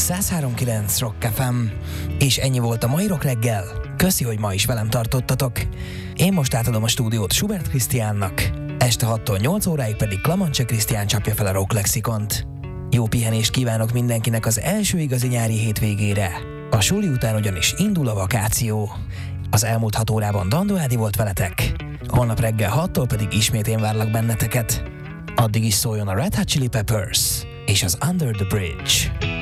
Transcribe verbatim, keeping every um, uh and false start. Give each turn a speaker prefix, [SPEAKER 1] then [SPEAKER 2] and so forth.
[SPEAKER 1] száz három pont kilenc Rock ef em. És ennyi volt a mai Rock reggel. Köszi, hogy ma is velem tartottatok. Én most átadom a stúdiót Schubert Krisztiánnak, este hattól nyolc óráig pedig Klamancsek Krisztián csapja fel a Rock Lexikont. Jó pihenést kívánok mindenkinek az első igazi nyári hétvégére. A suli után ugyanis indul a vakáció. Az elmúlt hat órában Dandó Ádi volt veletek. Holnap reggel hattól pedig ismét én várlak benneteket. Addig is szóljon a Red Hot Chili Peppers és az Under the Bridge.